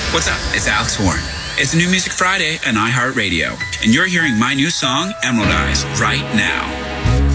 What's up? It's Alex Warren. It's New Music Friday on iHeartRadio, and you're hearing my new song, Emerald Eyes, right now.